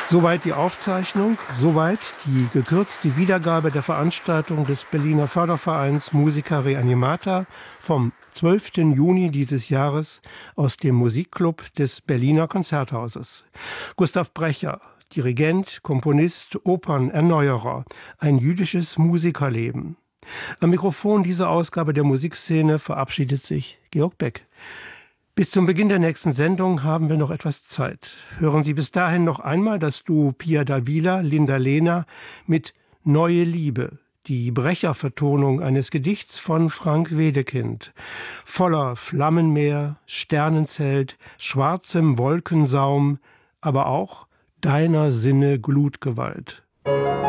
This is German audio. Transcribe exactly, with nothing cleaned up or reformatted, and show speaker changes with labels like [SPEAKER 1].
[SPEAKER 1] Soweit die Aufzeichnung, soweit die gekürzte Wiedergabe der Veranstaltung des Berliner Fördervereins Musica Reanimata vom zwölften Juni dieses Jahres aus dem Musikclub des Berliner Konzerthauses. Gustav Brecher, Dirigent, Komponist, Opernerneuerer, ein jüdisches Musikerleben. Am Mikrofon dieser Ausgabe der Musikszene verabschiedet sich Georg Beck. Bis zum Beginn der nächsten Sendung haben wir noch etwas Zeit. Hören Sie bis dahin noch einmal das Duo Pia Davila, Linda Lehner mit Neue Liebe, die Brecher-Vertonung eines Gedichts von Frank Wedekind. Voller Flammenmeer, Sternenzelt, schwarzem Wolkensaum, aber auch deiner Sinne Glutgewalt.